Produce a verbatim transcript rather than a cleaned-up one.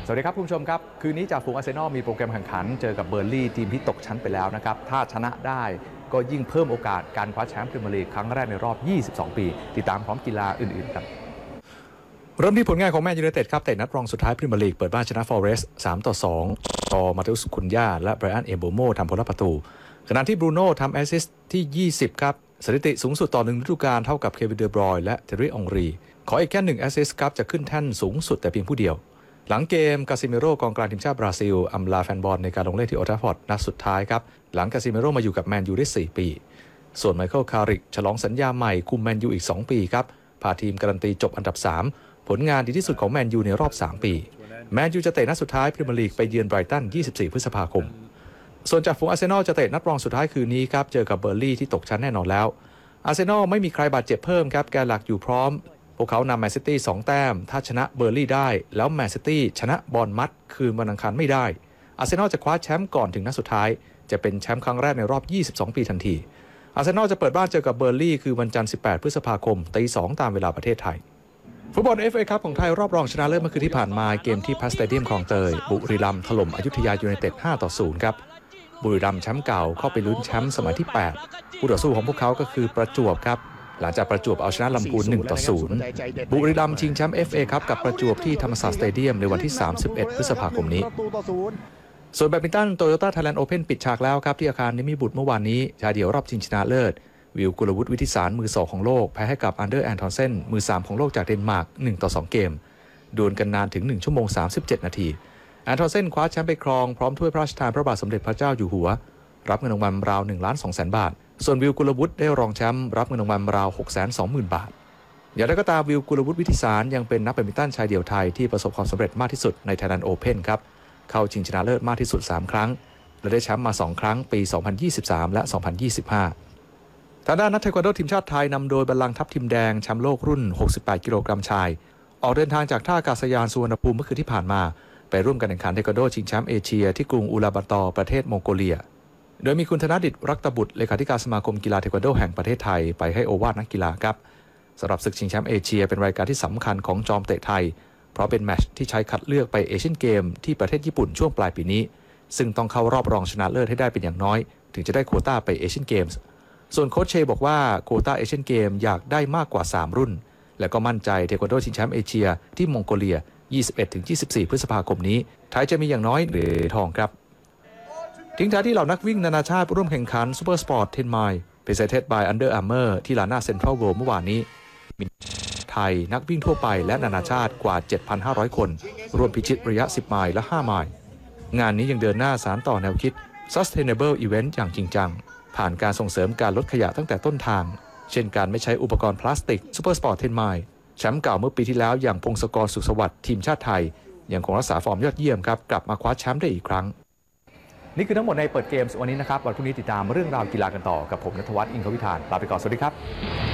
สวัสดีครับคุณผู้ชมครับคืนนี้จากฝูงอาร์เซนอลมีโปรแกรมแข่งขันเจอกับเบอร์ลี่ทีมที่ตกชั้นไปแล้วนะครับถ้าชนะได้ก็ยิ่งเพิ่มโอกาสการคว้าแชมป์พรีเมียร์ลีกครั้งแรกในรอบยี่สิบสองปีติดตามพร้อมกีฬาอื่นๆกันเริ่มที่ผลงานของแมนยูไนเต็ดครับเตะนัดรองสุดท้ายพรีเมียร์ลีกเปิดบ้านชนะฟอเรสต์สามต่อสองตอมาเตอุสคุนยาและไบรอันเอโบโมทำผลลัพธ์ประตูขณะที่บรูโน่ทำแอสซิสต์ที่ยี่สิบครับสถิติสูงสุดต่อหนึ่งฤดูกาลเท่ากับเควินเดอบรอยน์และเทอร์รี่องรีขออีกแค่หนึ่งแอสซิสต์ครับจะขึ้นแท่นสูงสุดแต่เพียงผู้เดียวหลังเกมกาซิเมโร่กองกลางทีมชาติบราซิลอำลาแฟนบอลในการลงเล่นที่โอลด์แทราฟฟอร์ดนัดสุดท้ายครับหลังกาซิเมโร่มาอยู่กับแมนยูได้สี่ปีส่วนไมเคิลคาริกฉลองสัญญาใหม่คุมแมนยูอีกสองปีครับพาทีมการันตีจบอันดับสามผลงานดีที่สุดของแมนยูในรอบสามปีแมนยูจะเตะนัดสุดท้ายพรีเมียร์ลีกไปเยือนไบรตันยี่สิบสี่พฤษภาคมส่วนจากฝูงอาร์เซนอลจะเตะนัดรองสุดท้ายคืนนี้ครับเจอกับเบอร์ลี่ที่ตกชั้นแน่นอนแล้วอาร์เซนอลไม่มีใครบาดเจ็บเพิ่มครับแกนหลักอยู่พร้อมพวกเขานำแมนซิตี้สองแต้มถ้าชนะเบอร์ลี่ได้แล้วแมนซิตี้ชนะบอร์นมัธคืนวันอังคารไม่ได้อาร์เซนอลจะคว้าแชมป์ก่อนถึงนัดสุดท้ายจะเป็นแชมป์ครั้งแรกในรอบยี่สิบสองปีทันทีอาร์เซนอลจะเปิดบ้านเจอกับเบอร์ลี่คือวันจันทร์สิบแปดพฤษภาคมตีสองตามเวลาประเทศไทยฟุตบอล เอฟ เอ คัพของไทยรอบรองชนะเลิศเมื่อคืนที่ผ่านมาเกมที่พัสสเตเดียมคลองเตยบุรีรัมย์ถล่มอยุธยายูไนเต็ดห้าต่อศูนย์ครับบุรีรัมย์แชมป์เก่าเข้าไปลุ้นแชมป์สมัยที่แปดผู้ต่อสู้ของพวกเขาก็คือประจวบครับหลังจากประจวบเอาชนะลำพูนหนึ่งต่อศูนย์บุรีรัมย์ชิงแชมป์ เอฟ เอ คัพกับประจวบที่ธรรมศาสตร์สเตเดียมในวันที่สามสิบเอ็ดพฤษภาคมนี้ส่วนแบดมินตันโตโยต้าไทยแลนด์โอเพ่นปิดฉากแล้วครับที่อาคารนิมิบุตรเมื่อวานนี้ชายเดี่ยวรอบชิงชนะเลิศวิวกุลวุฒิวิทิสารมือสองของโลกแพ้ให้กับอันเดอร์แอนทอนเซนมือสามของโลกจากเดนมาร์กหนึ่งต่อสองเกมดวลกันนานถึงหนึ่งชั่วโมงสามสิบเจ็ดนาทีแอนทอนเซนคว้าแชมป์ไปครองพร้อมถ้วยพระราชทานพระบาทสมเด็จพระเจ้าอยู่หัวรับเงินรางวัลราวหนึ่งล้านสองแสนบาทส่วนวิวกุลวุฒิได้รองแชมป์รับเงินรางวัลราว หกแสนสองหมื่น บาทอย่างไรก็ตามวิวกุลวุฒิวิทิสารยังเป็นนักแบดมินตันชายเดี่ยวไทยที่ประสบความสำเร็จมากที่สุดใน Thailand Open ครับเข้าชิงชนะเลิศมากที่สุดสามครั้งและได้แชมป์มาสองครั้งปีสองพันยี่สิบสามและสองพันยี่สิบห้าทางด้านนักเทควันโดทีมชาติไทยนำโดยบัลลังก์ทัพทิมแดงแชมป์โลกรุ่นหกสิบแปดกิโลกรัมชายออกเดินทางจากท่าอากาศยานสุวรรณภูมิเมื่อคืนที่ผ่านมาไปร่วมการแข่งขันเทควันโดชิงแชมป์เอเชียที่กรุงอูลาบัตอร์ประเทศมองโกเลียโดยมีคุณธนดิษฐ์รักตบุตรเลขาธิการสมาคมกีฬาเทควันโดแห่งประเทศไทยไปให้โอวาทนักกีฬาครับสำหรับศึกชิงแชมป์เอเชียเป็นรายการที่สำคัญของจอมเตะไทยเพราะเป็นแมตช์ที่ใช้คัดเลือกไปเอเชียนเกมที่ประเทศญี่ปุ่นช่วงปลายปีนี้ซึ่งต้องเข้ารอบรองชนะเลิศให้ได้เป็นอย่างน้อยถึงจะได้โควต้าไปเอเชียนเกมส์ส่วนโค้ชเชบอกว่าโควต้าเอเชียนเกมอยากได้มากกว่าสามรุ่นและก็มั่นใจเทควันโดชิงแชมป์เอเชียที่มองโกเลีย ยี่สิบเอ็ดถึงยี่สิบสี่ พฤษภาคมนี้ไทยจะมีอย่างน้อยเหรียญทองครับทิ้งท้ายที่เหล่านักวิ่งนานาชาติร่วมแข่งขันซูเปอร์สปอร์ตสิบไมล์ Presented by Under Armour ที่ลาน่าเซ็นทรัลเวิลด์เมื่อวานนี้มีไทยนักวิ่งทั่วไปและนานาชาติกว่า เจ็ดพันห้าร้อย คนร่วมพิชิตระยะสิบไมล์และห้าไมล์งานนี้ยังเดินหน้าสานต่อแนวคิด Sustainable Event อย่างจริงจังผ่านการส่งเสริมการลดขยะตั้งแต่ต้นทางเช่นการไม่ใช้อุปกรณ์พลาสติกซูเปอร์สปอร์ตสิบไมล์แชมป์เก่าเมื่อปีที่แล้วอย่างพงศกรสุขสวัสดิ์ทีมชาติไทยยังคงรักษาฟอร์มยอดเยี่ยมครับกลับมาคว้าแชมป์ได้อีกครั้งนี่คือทั้งหมดในเปิดเกมส์วันนี้นะครับวันพรุ่งนี้ติดตามเรื่องราวกีฬากันต่อกับผมณัฐวัฒน์อินทรวิธานลาไปก่อนสวัสดีครับ